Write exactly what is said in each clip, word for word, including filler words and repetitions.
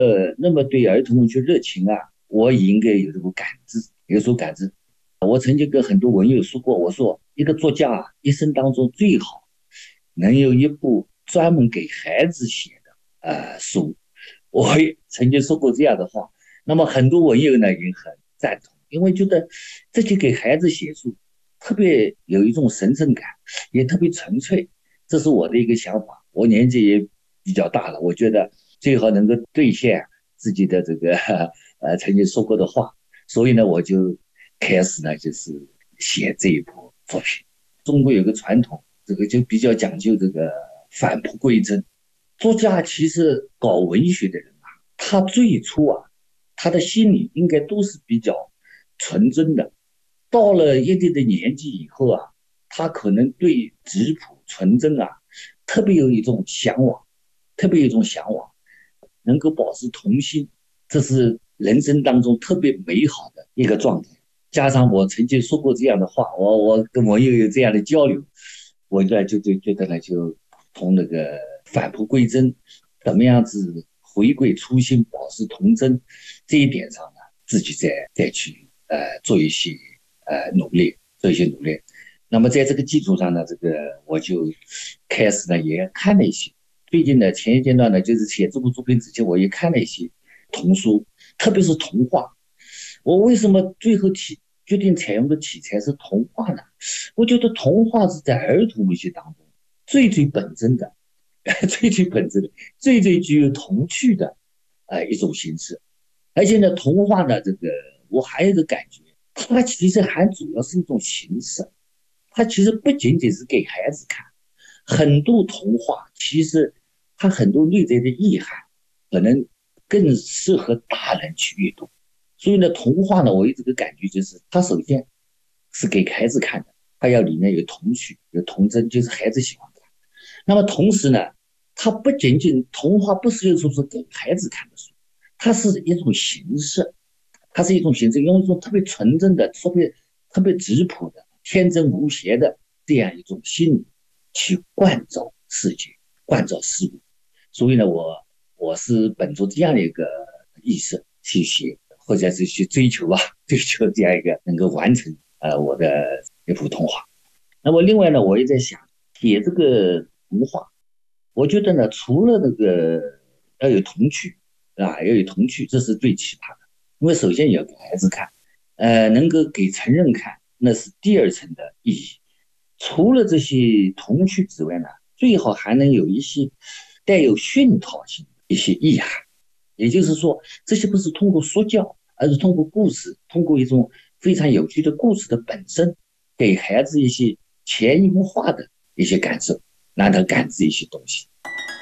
呃，那么对儿童文学热情啊，我也应该有这个感知，有所感知。我曾经跟很多文友说过，我说一个作家啊，一生当中最好能有一部专门给孩子写的呃书。我也曾经说过这样的话。那么很多文友呢也很赞同，因为觉得自己给孩子写书特别有一种神圣感，也特别纯粹。这是我的一个想法。我年纪也比较大了，我觉得最好能够兑现自己的这个呃曾经说过的话。所以呢，我就开始呢就是写这一部作品。中国有个传统，这个就比较讲究这个返璞归真。作家其实搞文学的人啊，他最初啊，他的心里应该都是比较纯真的。到了一定的年纪以后啊，他可能对质朴纯真啊，特别有一种向往，特别有一种向往，能够保持童心，这是人生当中特别美好的一个状态。加上我曾经说过这样的话，我我跟我又有这样的交流，我呢就就觉得呢，就从那个返璞归真，怎么样子回归初心，保持童真这一点上呢，自己再再去呃做一些呃努力，做一些努力。那么在这个基础上呢，这个我就开始呢也看了一些。最近呢，前一阶段呢，就是写这部作品之前，我也看了一些童书，特别是童话。我为什么最后题决定采用的题材是童话呢？我觉得童话是在儿童文学当中最最本真的、最最本真的、最最具有童趣的呃一种形式。而且呢，童话呢，这个我还有一个感觉，它其实还主要是一种形式，它其实不仅仅是给孩子看。很多童话其实它很多内在的意涵，可能更适合大人去阅读。所以呢，童话呢，我有这个感觉，就是它首先是给孩子看的，它要里面有童趣、有童真，就是孩子喜欢看。那么同时呢，它不仅仅童话不是说是给孩子看的书，它是一种形式，它是一种形式，用一种特别纯真的、特别特别质朴的、天真无邪的这样一种心理去关照世界、关照事物。所以呢，我我是本着这样的一个意识去写，或者是去追求吧，追求这样一个能够完成呃我的一幅童话。那么另外呢，我也在想写这个童话，我觉得呢，除了那个要有童趣啊，要有童趣，这是最起码的。因为首先也要给孩子看，呃，能够给成人看，那是第二层的意义。除了这些童趣之外呢，最好还能有一些带有熏陶性的一些意涵。也就是说，这些不是通过说教，而是通过故事，通过一种非常有趣的故事的本身，给孩子一些潜移默化的一些感受，让他感知一些东西。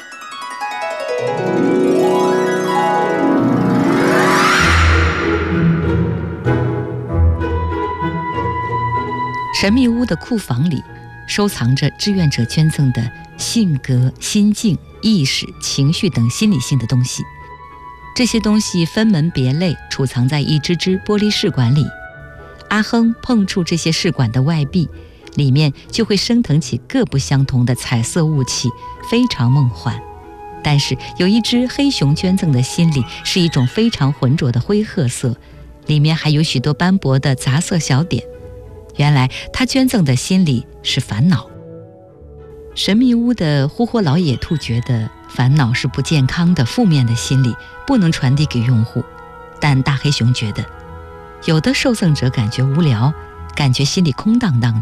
神秘屋的库房里收藏着志愿者捐赠的性格、心境、意识、情绪等心理性的东西。这些东西分门别类储藏在一只只玻璃试管里。阿亨碰触这些试管的外壁，里面就会升腾起各不相同的彩色雾气，非常梦幻。但是有一只黑熊捐赠的心里是一种非常浑浊的灰褐色，里面还有许多斑驳的杂色小点。原来他捐赠的心理是烦恼。神秘屋的呼呼老野兔觉得烦恼是不健康的负面的心理，不能传递给用户。但大黑熊觉得有的受赠者感觉无聊，感觉心里空荡荡的，